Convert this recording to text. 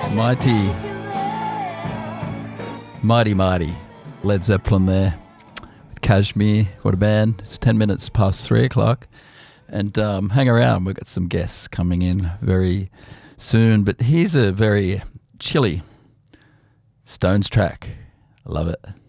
Mighty, mighty, mighty Led Zeppelin there with Kashmir. What a band. It's 10 minutes past 3 o'clock. And hang around, we've got some guests coming in very soon. But here's a very chilly Stones track. I love it.